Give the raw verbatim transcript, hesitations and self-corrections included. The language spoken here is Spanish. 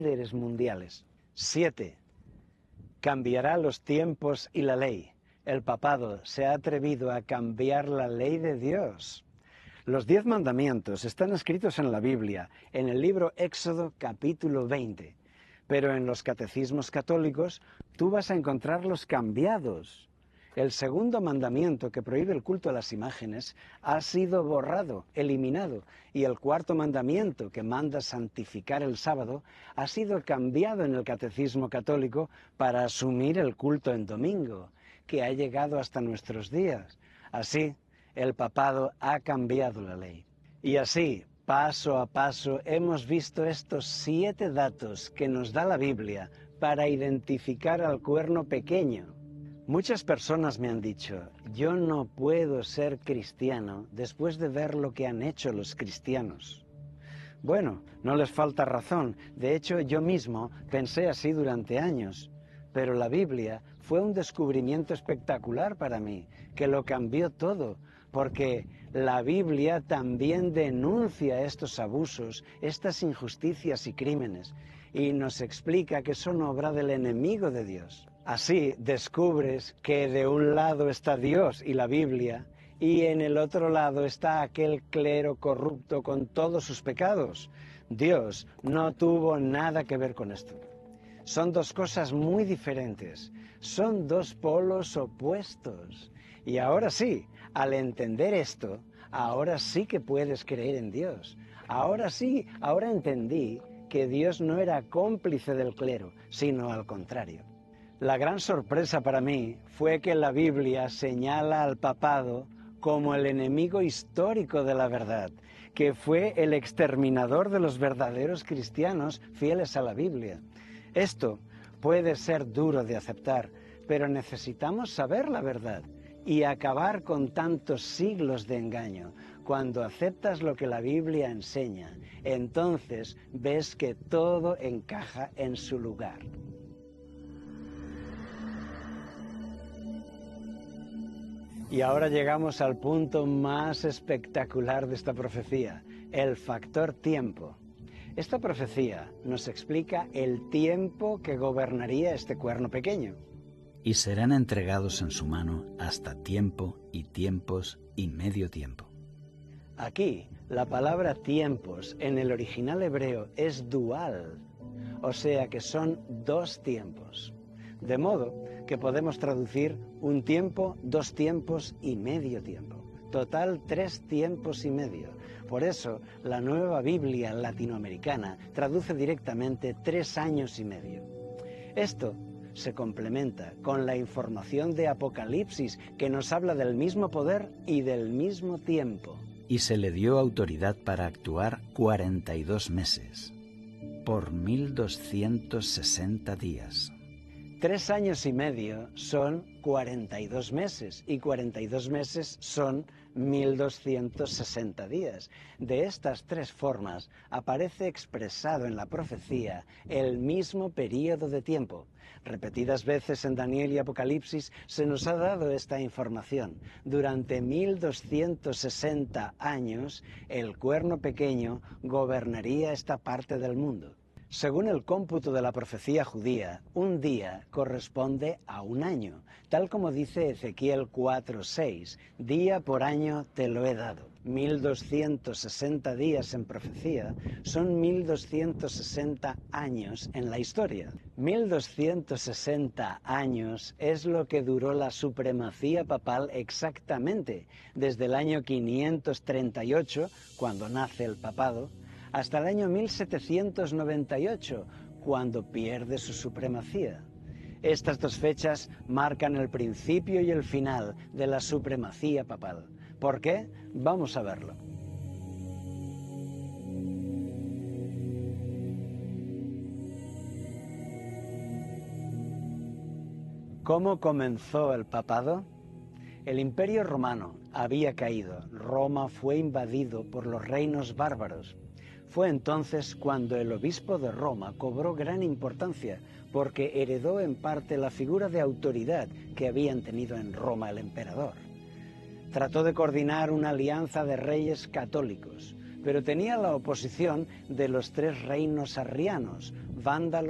líderes mundiales. Siete. Cambiará los tiempos y la ley. El papado se ha atrevido a cambiar la ley de Dios. Los diez mandamientos están escritos en la Biblia, en el libro Éxodo capítulo veinte. Pero en los catecismos católicos tú vas a encontrarlos cambiados. El segundo mandamiento, que prohíbe el culto a las imágenes, ha sido borrado, eliminado, y el cuarto mandamiento, que manda santificar el sábado, ha sido cambiado en el catecismo católico para asumir el culto en domingo, que ha llegado hasta nuestros días. Así, el papado ha cambiado la ley. Y así, paso a paso, hemos visto estos siete datos que nos da la Biblia para identificar al cuerno pequeño. Muchas personas me han dicho, yo no puedo ser cristiano después de ver lo que han hecho los cristianos. Bueno, no les falta razón. De hecho, yo mismo pensé así durante años. Pero la Biblia fue un descubrimiento espectacular para mí, que lo cambió todo, porque la Biblia también denuncia estos abusos, estas injusticias y crímenes, y nos explica que son obra del enemigo de Dios. Así descubres que de un lado está Dios y la Biblia, y en el otro lado está aquel clero corrupto con todos sus pecados. Dios no tuvo nada que ver con esto. Son dos cosas muy diferentes, son dos polos opuestos. Y ahora sí, al entender esto, ahora sí que puedes creer en Dios. Ahora sí, ahora entendí que Dios no era cómplice del clero, sino al contrario. La gran sorpresa para mí fue que la Biblia señala al papado como el enemigo histórico de la verdad, que fue el exterminador de los verdaderos cristianos fieles a la Biblia. Esto puede ser duro de aceptar, pero necesitamos saber la verdad y acabar con tantos siglos de engaño. Cuando aceptas lo que la Biblia enseña, entonces ves que todo encaja en su lugar. Y ahora llegamos al punto más espectacular de esta profecía, el factor tiempo. Esta profecía nos explica el tiempo que gobernaría este cuerno pequeño. Y serán entregados en su mano hasta tiempo y tiempos y medio tiempo. Aquí, la palabra tiempos en el original hebreo es dual, o sea que son dos tiempos. De modo que podemos traducir un tiempo, dos tiempos y medio tiempo. Total, tres tiempos y medio. Por eso, la Nueva Biblia Latinoamericana traduce directamente tres años y medio. Esto se complementa con la información de Apocalipsis, que nos habla del mismo poder y del mismo tiempo. Y se le dio autoridad para actuar cuarenta y dos meses, por mil doscientos sesenta días. Tres años y medio son cuarenta y dos meses y cuarenta y dos meses son mil doscientos sesenta días. De estas tres formas aparece expresado en la profecía el mismo período de tiempo. Repetidas veces en Daniel y Apocalipsis se nos ha dado esta información. Durante mil doscientos sesenta años el cuerno pequeño gobernaría esta parte del mundo. Según el cómputo de la profecía judía, un día corresponde a un año, tal como dice Ezequiel cuatro seis, día por año te lo he dado. mil doscientos sesenta días en profecía son mil doscientos sesenta años en la historia. mil doscientos sesenta años es lo que duró la supremacía papal exactamente, desde el año quinientos treinta y ocho, cuando nace el papado, hasta el año mil setecientos noventa y ocho, cuando pierde su supremacía. Estas dos fechas marcan el principio y el final de la supremacía papal. ¿Por qué? Vamos a verlo. ¿Cómo comenzó el papado? El Imperio Romano había caído. Roma fue invadido por los reinos bárbaros. Fue entonces cuando el obispo de Roma cobró gran importancia, porque heredó en parte la figura de autoridad que habían tenido en Roma el emperador. Trató de coordinar una alianza de reyes católicos. pero tenía la oposición de los tres reinos arrianos, vándalos,